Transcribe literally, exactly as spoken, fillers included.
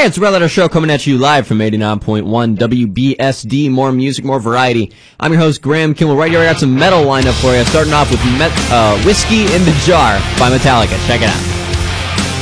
Hey, it's the Red Letter Show coming at you live from eighty-nine point one W B S D. More music, more variety. I'm your host, Graham Kimball. Right here, I got some metal lined up for you. Starting off with met, uh, Whiskey in the Jar by Metallica. Check it out.